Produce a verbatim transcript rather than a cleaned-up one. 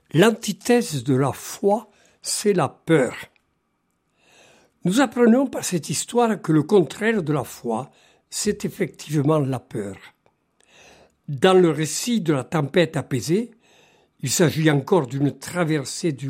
L'antithèse de la foi, c'est la peur. Nous apprenons par cette histoire que le contraire de la foi, c'est effectivement la peur. Dans le récit de la tempête apaisée, il s'agit encore d'une traversée du